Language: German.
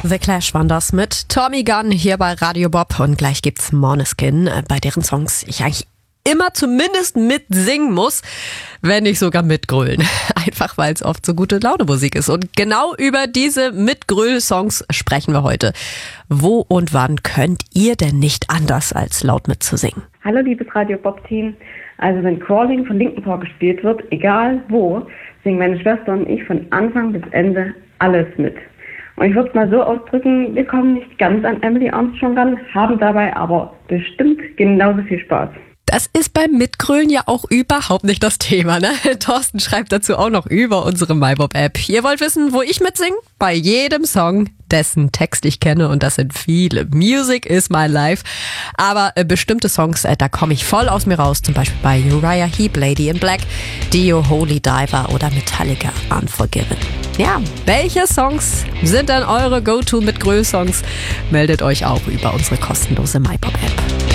The Clash waren das mit Tommy Gunn hier bei Radio Bob und gleich gibt's Måneskin, bei deren Songs ich eigentlich immer zumindest mitsingen muss, wenn nicht sogar mitgrölen. Einfach weil es oft so gute Laune Musik ist. Und genau über diese Mitgröl-Songs sprechen wir heute. Wo und wann könnt ihr denn nicht anders als laut mitzusingen? Hallo liebes Radio Bob Team. Also wenn Crawling von Linkin Park gespielt wird, egal wo, singen meine Schwester und ich von Anfang bis Ende alles mit. Und ich würde es mal so ausdrücken, wir kommen nicht ganz an Emily Armstrong ran, haben dabei aber bestimmt genauso viel Spaß. Das ist beim Mitgrölen ja auch überhaupt nicht das Thema, ne? Thorsten schreibt dazu auch noch über unsere MyBob-App. Ihr wollt wissen, wo ich mitsinge? Bei jedem Song, dessen Text ich kenne, und das sind viele. Music is my life. Aber bestimmte Songs, da komme ich voll aus mir raus. Zum Beispiel bei Uriah Heep, Lady in Black, Dio, Holy Diver oder Metallica, Unforgiven. Ja, welche Songs sind denn eure Go-To-Mitgröl-Songs? Meldet euch auch über unsere kostenlose MyBob-App.